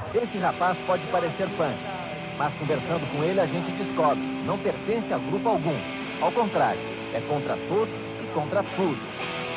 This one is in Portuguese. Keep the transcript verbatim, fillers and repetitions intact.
Esse rapaz pode parecer punk, mas conversando com ele a gente descobre, não pertence a grupo algum. Ao contrário, é contra todos e contra tudo.